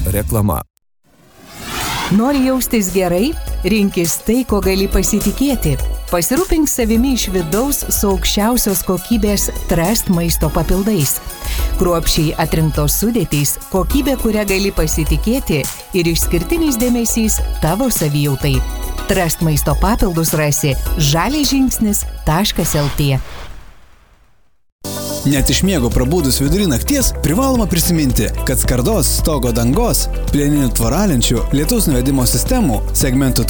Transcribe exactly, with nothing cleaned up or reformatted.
reklama. Nori jaustis gerai? Rinkis tai, ko gali pasitikėti. Pasirūpink savimi iš vidaus su aukščiausios kokybės Trust maisto papildais. Kruopščiai atrinktos sudėtys, kokybė, kurią gali pasitikėti ir išskirtinis dėmesys tavo savijautai. Trust maisto papildus rasi žalias žingsnis taškas lt. Net iš miego prabudus vidury nakties privaloma prisiminti, kad skardos, stogo dangos, plieninių tvaralenčių, lietaus nuvedimo sistemų, segmentų